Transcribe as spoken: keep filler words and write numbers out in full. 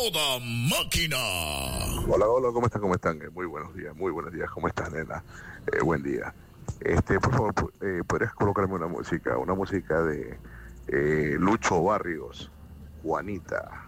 toda máquina. Hola, hola, ¿cómo están? ¿Cómo están? Eh, Muy buenos días, muy buenos días. ¿Cómo estás, nena? Eh, buen día. Este, por favor, pu- eh, ¿podrías colocarme una música? Una música de eh, Lucho Barrios, Juanita.